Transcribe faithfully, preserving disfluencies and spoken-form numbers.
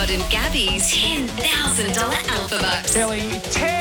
Rod and Gabby's ten thousand dollars Alpha Bucks. Telling ten